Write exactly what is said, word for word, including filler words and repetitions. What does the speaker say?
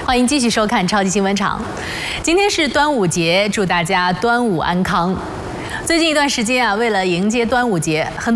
欢迎继续收看超级新闻场。今天是端午节，祝大家端午安康。最近一段时间啊，为了迎接端午节，很